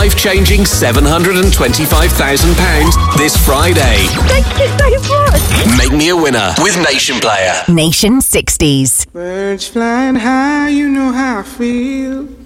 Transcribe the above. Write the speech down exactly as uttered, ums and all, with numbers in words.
life-changing seven hundred twenty-five thousand pounds this Friday. Thank you so much. Make me a winner with Nation Player. Nation sixties. Birds flying high, you know how I feel.